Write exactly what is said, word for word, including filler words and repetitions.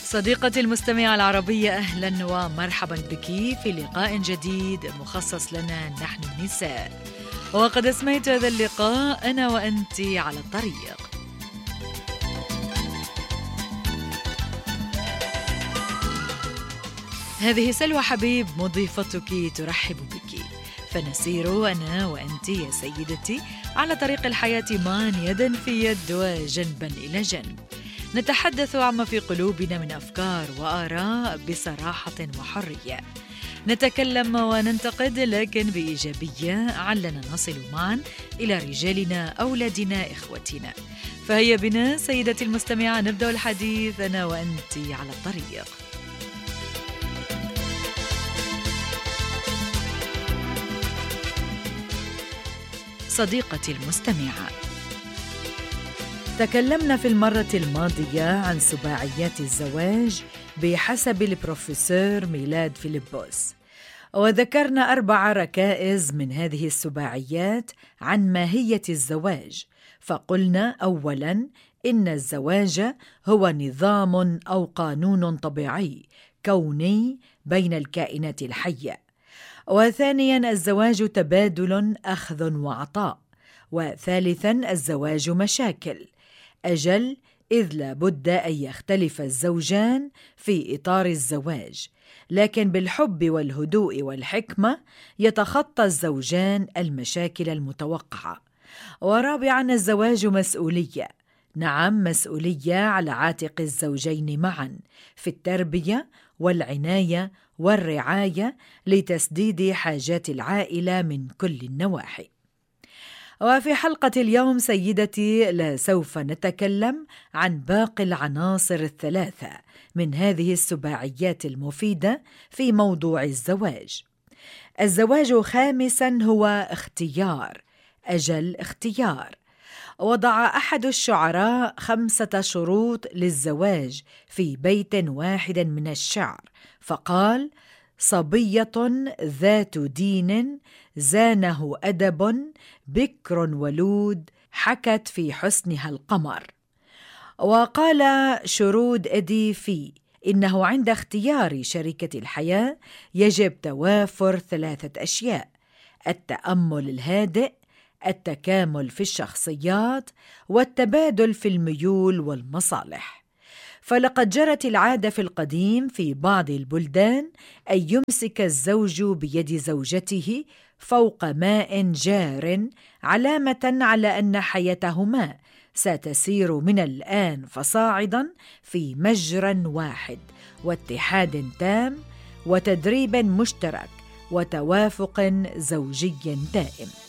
صديقتي المستمعة العربية، أهلا ومرحبا بك في لقاء جديد مخصص لنا نحن النساء. وقد أسميت هذا اللقاء أنا وأنت على الطريق. هذه سلوى حبيب مضيفتك ترحب بك، فنسير أنا وأنت يا سيدتي على طريق الحياة معا يدا في يد وجنبا إلى جنب، نتحدث عما في قلوبنا من أفكار وآراء بصراحة وحرية، نتكلم وننتقد لكن بإيجابية، علنا نصل معا إلى رجالنا، أولادنا، إخوتنا. فهيا بنا سيدتي المستمعة نبدأ الحديث أنا وأنت على الطريق. صديقتي المستمعة، تكلمنا في المرة الماضية عن سباعيات الزواج بحسب البروفيسور ميلاد فيليبوس، وذكرنا أربع ركائز من هذه السباعيات عن ماهية الزواج. فقلنا أولاً إن الزواج هو نظام أو قانون طبيعي كوني بين الكائنات الحية، وثانياً الزواج تبادل أخذ وعطاء، وثالثاً الزواج مشاكل أجل، إذ لا بد أن يختلف الزوجان في إطار الزواج، لكن بالحب والهدوء والحكمة يتخطى الزوجان المشاكل المتوقعة. ورابعاً الزواج مسؤولية، نعم مسؤولية على عاتق الزوجين معاً في التربية والعناية والرعاية لتسديد حاجات العائلة من كل النواحي. وفي حلقة اليوم سيدتي لسوف نتكلم عن باقي العناصر الثلاثة من هذه السباعيات المفيدة في موضوع الزواج. الزواج خامساً هو اختيار أجل اختيار. وضع أحد الشعراء خمسة شروط للزواج في بيت واحد من الشعر، فقال: صبية ذات دين زانه أدب، بكر ولود حكت في حسنها القمر. وقال شرود إدي في إنه عند اختيار شريكة الحياة يجب توافر ثلاثة أشياء: التأمل الهادئ، التكامل في الشخصيات، والتبادل في الميول والمصالح. فلقد جرت العادة في القديم في بعض البلدان أن يمسك الزوج بيد زوجته فوق ماء جار، علامة على أن حياتهما ستسير من الآن فصاعدا في مجرى واحد واتحاد تام وتدريب مشترك وتوافق زوجي دائم.